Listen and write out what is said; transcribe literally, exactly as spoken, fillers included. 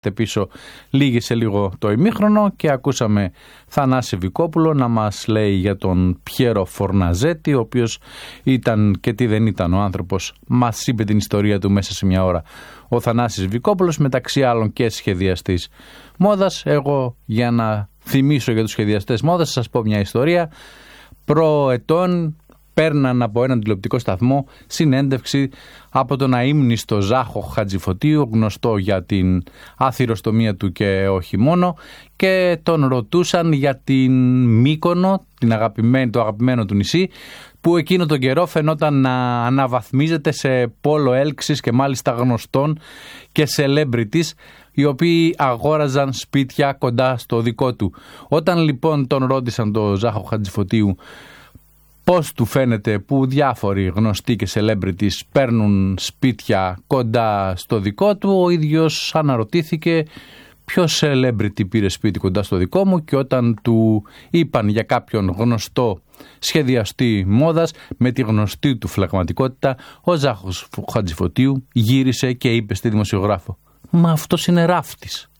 πίσω λίγησε λίγο το ημίχρονο και ακούσαμε Θανάση Βικόπουλο να μας λέει για τον Πιέρο Φορναζέτη, ο οποίος ήταν και τι δεν ήταν ο άνθρωπος, μας είπε την ιστορία του μέσα σε μια ώρα ο Θανάσης Βικόπουλος, μεταξύ άλλων και σχεδιαστής μόδας. Εγώ για να θυμίσω για τους σχεδιαστές μόδας θα σας πω μια ιστορία. Προετών παίρναν από έναν τηλεοπτικό σταθμό συνέντευξη από τον αείμνηστο Ζάχο Χατζηφωτίου, γνωστό για την αθυροστομία του και όχι μόνο, και τον ρωτούσαν για την Μύκονο, την αγαπημένη, το αγαπημένο του νησί, που εκείνο τον καιρό φαινόταν να αναβαθμίζεται σε πόλο έλξης και μάλιστα γνωστών και celebrities, οι οποίοι αγόραζαν σπίτια κοντά στο δικό του. Όταν λοιπόν τον ρώτησαν τον Ζάχο Χατζηφωτίου πώς του φαίνεται που διάφοροι γνωστοί και celebrities παίρνουν σπίτια κοντά στο δικό του, ο ίδιος αναρωτήθηκε ποιος celebrity πήρε σπίτι κοντά στο δικό μου, και όταν του είπαν για κάποιον γνωστό σχεδιαστή μόδας με τη γνωστή του φλεγματικότητα, ο Ζάχος Χατζηφωτίου γύρισε και είπε στη δημοσιογράφο: «Μα αυτός είναι ράφτης».